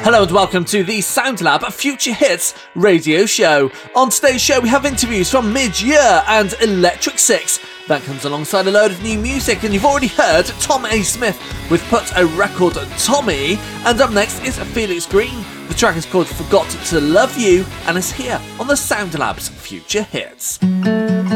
Hello and welcome to the SoundLab Future Hits radio show. On today's show we have interviews from Mid-Year and Electric Six. That comes alongside a load of new music, and you've already heard Tom A. Smith with Put a Record Tommy. And up next is Felix Green. The track is called Forgot to Love You and is here on the SoundLab's Future Hits.